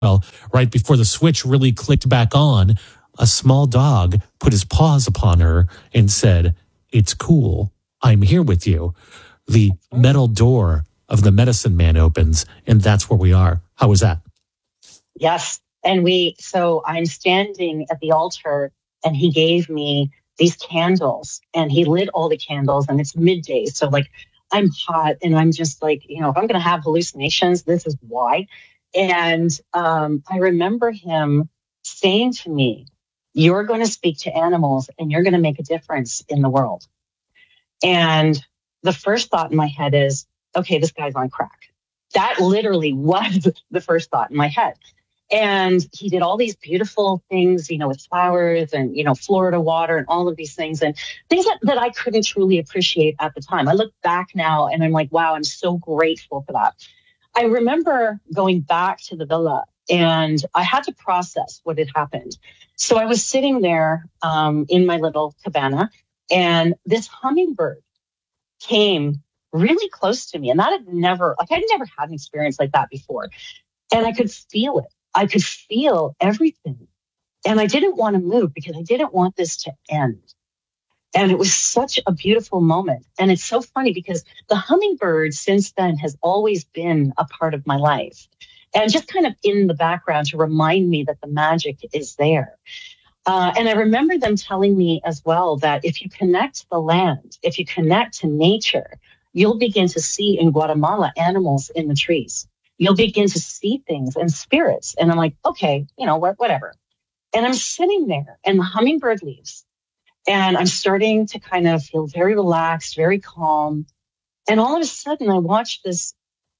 Well, right before the switch really clicked back on, a small dog put his paws upon her and said, "It's cool. I'm here with you." The metal door of the medicine man opens, and that's where we are. How was that? Yes. So I'm standing at the altar, and he gave me these candles, and he lit all the candles, and it's midday. So like I'm hot, and I'm just like, if I'm going to have hallucinations, this is why. And I remember him saying to me, "You're going to speak to animals, and you're going to make a difference in the world." And the first thought in my head is, okay, this guy's on crack. That literally was the first thought in my head. And he did all these beautiful things, with flowers and, Florida water and all of these things, and things that I couldn't truly appreciate at the time. I look back now and I'm like, wow, I'm so grateful for that. I remember going back to the villa, and I had to process what had happened. So I was sitting there in my little cabana, and this hummingbird came really close to me. And I'd never had an experience like that before. And I could feel it. I could feel everything. And I didn't want to move because I didn't want this to end. And it was such a beautiful moment. And it's so funny because the hummingbird since then has always been a part of my life, and just kind of in the background to remind me that the magic is there. And I remember them telling me as well that if you connect to the land, if you connect to nature, you'll begin to see in Guatemala animals in the trees. You'll begin to see things and spirits. And I'm like, okay, whatever. And I'm sitting there, and the hummingbird leaves. And I'm starting to kind of feel very relaxed, very calm. And all of a sudden, I watch these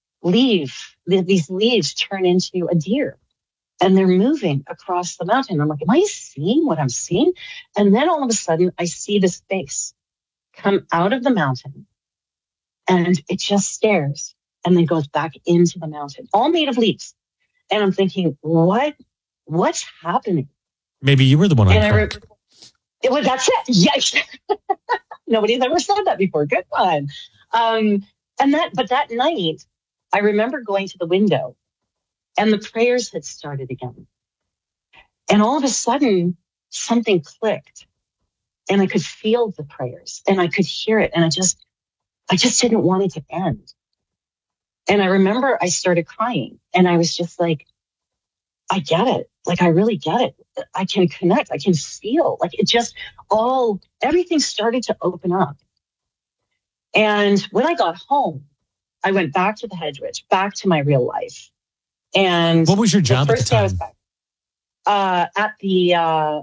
leaves turn into a deer. And they're moving across the mountain. I'm like, am I seeing what I'm seeing? And then all of a sudden, I see this face come out of the mountain. And it just stares and then goes back into the mountain, all made of leaves. And I'm thinking, what's happening? Maybe you were the one on crack. That's it. Yes. Nobody's ever said that before. Good one. But that night, I remember going to the window, and the prayers had started again. And all of a sudden, something clicked, and I could feel the prayers, and I could hear it, and I just didn't want it to end. And I remember I started crying, and I was just like, I get it. Like, I really get it. I can connect. I can feel like it just everything started to open up. And when I got home, I went back to the Hedgeridge, back to my real life. And what was your job at the time? I was back, at the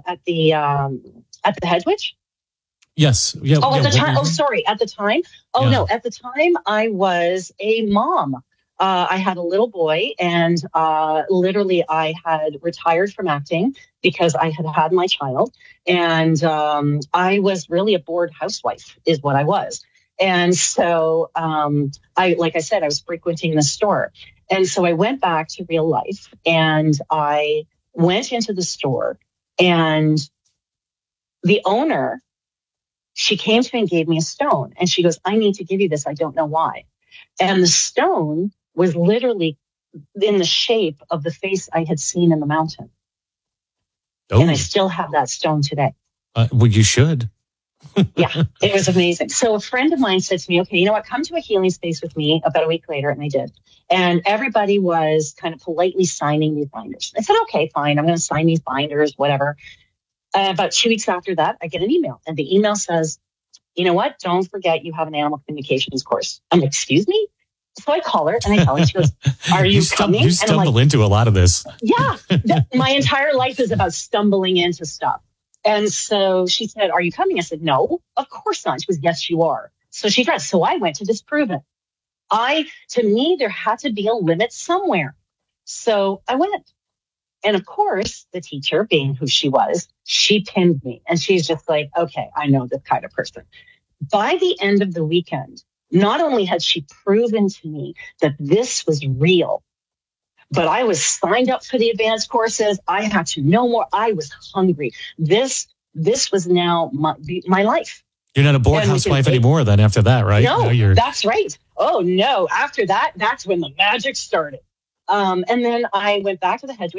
Hedgeridge. Yes. Yeah. At the time. At the time. No. At the time, I was a mom. I had a little boy, and literally I had retired from acting because I had had my child. And I was really a bored housewife is what I was. And so like I said, I was frequenting the store. And so I went back to real life, and I went into the store, and the owner, she came to me and gave me a stone, and she goes, "I need to give you this. I don't know why." And the stone was literally in the shape of the face I had seen in the mountain. Oh. And I still have that stone today. Well, you should. Yeah, it was amazing. So a friend of mine said to me, okay, you know what, come to a healing space with me about a week later. And I did. And everybody was kind of politely signing these binders. I said, okay, fine. I'm going to sign these binders, whatever. About 2 weeks after that, I get an email. And the email says, you know what, don't forget you have an animal communications course. I'm like, excuse me? So I call her and I tell her, she goes, are you coming? You stumble into a lot of this. Yeah. My entire life is about stumbling into stuff. And so she said, are you coming? I said, no, of course not. She goes, yes, you are. So she tried. So I went to disprove it. To me, there had to be a limit somewhere. So I went. And of course, the teacher, being who she was, she pinned me. And she's just like, okay, I know this kind of person. By the end of the weekend, not only had she proven to me that this was real, but I was signed up for the advanced courses. I had to know more. I was hungry. This was now my life. You're not a bored housewife anymore then after that, right? No, that's right. Oh, no. After that, that's when the magic started. And then I went back to the Hedgewick